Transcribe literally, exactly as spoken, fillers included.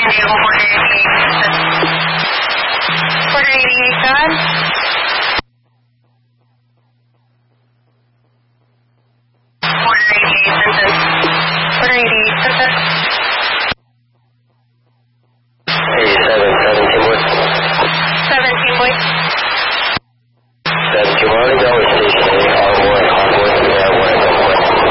Diego, Border eighty-eight. Border eighty-eight, go ahead. Border eighty-eight, Census. Border eighty-eight, Census.